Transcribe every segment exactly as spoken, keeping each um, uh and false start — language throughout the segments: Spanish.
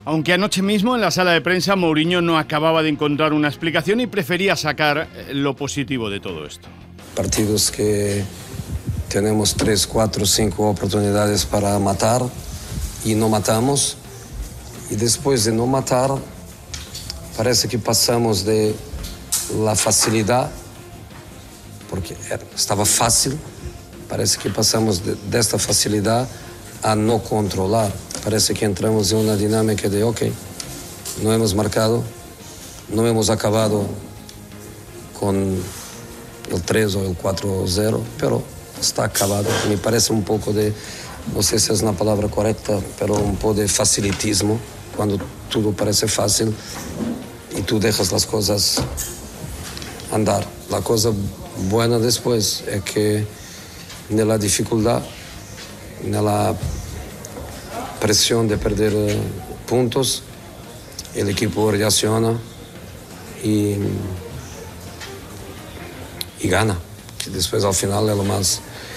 Aunque anoche mismo en la sala de prensa Mourinho no acababa de encontrar una explicación y prefería sacar lo positivo de todo esto. Partidos que tenemos tres, cuatro, cinco oportunidades para matar y no matamos. Y después de no matar, parece que pasamos de la facilidad, porque estaba fácil, parece que pasamos de, de esta facilidad a no controlar. Parece que entramos en una dinámica de, ok, no hemos marcado, no hemos acabado con el tres o el cuatro cero, pero está acabado. Me parece un poco de, no sé si es una palabra correcta, pero un poco de facilitismo, cuando todo parece fácil y tú dejas las cosas andar. La cosa buena después es que en la dificultad, en la presión de perder uh, puntos, el equipo reacciona y, y gana. Y después al final es lo más,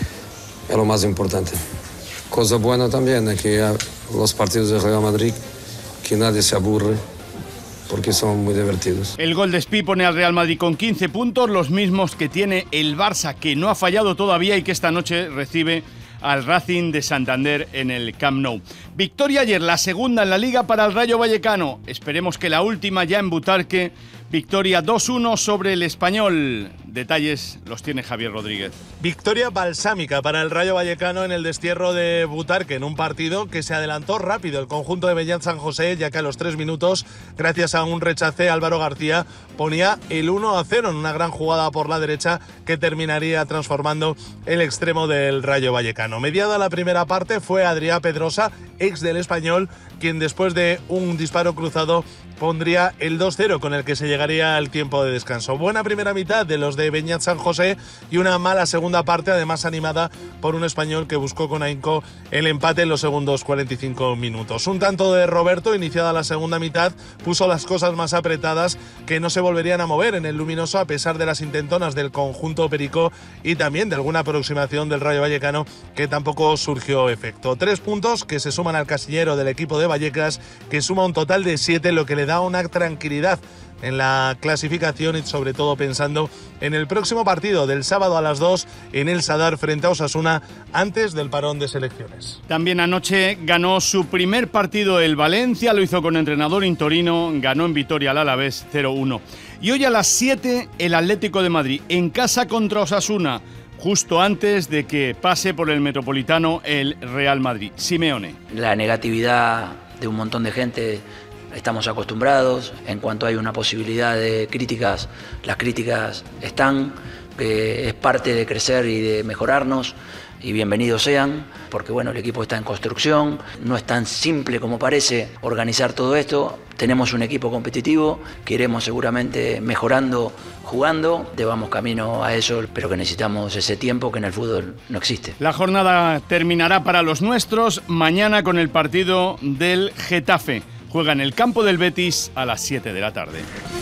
es lo más importante. Cosa buena también es que uh, los partidos de Real Madrid, que nadie se aburre, porque son muy divertidos. El gol de Spi pone al Real Madrid con quince puntos, los mismos que tiene el Barça, que no ha fallado todavía y que esta noche recibe al Racing de Santander en el Camp Nou. Victoria ayer, la segunda en la Liga para el Rayo Vallecano. Esperemos que la última ya en Butarque. Victoria dos uno sobre el Español. Detalles los tiene Javier Rodríguez. Victoria balsámica para el Rayo Vallecano en el destierro de Butarque, en un partido que se adelantó rápido el conjunto de Beñat San José, ya que a los tres minutos, gracias a un rechace, Álvaro García ponía el uno a cero en una gran jugada por la derecha que terminaría transformando el extremo del Rayo Vallecano. Mediada la primera parte fue Adrià Pedrosa, ex del Español, quien después de un disparo cruzado pondría el dos cero con el que se llegaría al tiempo de descanso. Buena primera mitad de los de Beñat San José y una mala segunda parte, además animada por un Español que buscó con ahínco el empate en los segundos cuarenta y cinco minutos. Un tanto de Roberto, iniciada la segunda mitad, puso las cosas más apretadas, que no se volverían a mover en el luminoso a pesar de las intentonas del conjunto perico y también de alguna aproximación del Rayo Vallecano, que tampoco surgió efecto. Tres puntos que se suman al casillero del equipo de Vallecas, que suma un total de siete, lo que le da una tranquilidad en la clasificación y sobre todo pensando en el próximo partido del sábado a las dos en el Sadar frente a Osasuna, antes del parón de selecciones. También anoche ganó su primer partido el Valencia, lo hizo con entrenador interino, ganó en Vitoria al Alavés cero uno. Y hoy a las siete el Atlético de Madrid en casa contra Osasuna, justo antes de que pase por el Metropolitano el Real Madrid. Simeone. La negatividad de un montón de gente, estamos acostumbrados. En cuanto hay una posibilidad de críticas, las críticas están, que es parte de crecer y de mejorarnos, y bienvenidos sean, porque bueno, el equipo está en construcción, no es tan simple como parece organizar todo esto. Tenemos un equipo competitivo, que iremos seguramente mejorando jugando, llevamos camino a eso, pero que necesitamos ese tiempo que en el fútbol no existe. La jornada terminará para los nuestros mañana con el partido del Getafe. Juega en el campo del Betis a las siete de la tarde.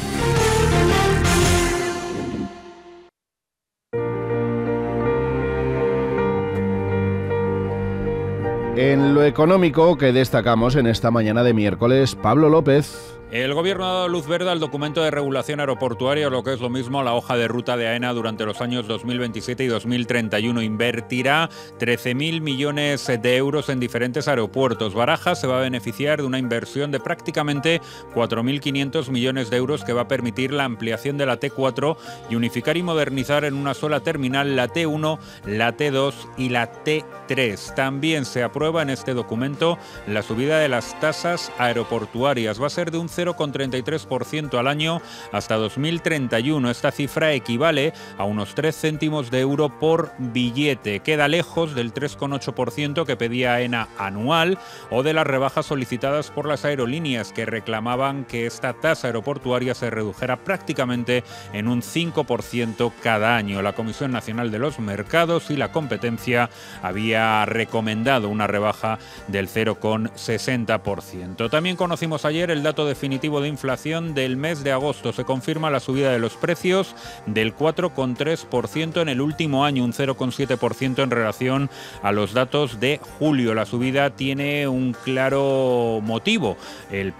En lo económico que destacamos en esta mañana de miércoles, Pablo López. El Gobierno ha dado luz verde al documento de regulación aeroportuaria, o lo que es lo mismo, la hoja de ruta de AENA durante los años dos mil veintisiete y dos mil treinta y uno. Invertirá trece mil millones de euros en diferentes aeropuertos. Barajas se va a beneficiar de una inversión de prácticamente cuatro mil quinientos millones de euros que va a permitir la ampliación de la T cuatro y unificar y modernizar en una sola terminal la T uno, la T dos y la T tres. También se aprueba en este documento la subida de las tasas aeroportuarias. Va a ser de un cero coma treinta y tres por ciento al año hasta dos mil treinta y uno. Esta cifra equivale a unos tres céntimos de euro por billete. Queda lejos del tres coma ocho por ciento que pedía AENA anual o de las rebajas solicitadas por las aerolíneas, que reclamaban que esta tasa aeroportuaria se redujera prácticamente en un cinco por ciento cada año. La Comisión Nacional de los Mercados y la Competencia había recomendado una rebaja del cero coma sesenta por ciento. También conocimos ayer el dato definitivo de inflación del mes de agosto. Se confirma la subida de los precios del cuatro coma tres por ciento en el último año, un cero coma siete por ciento en relación a los datos de julio. La subida tiene un claro motivo. El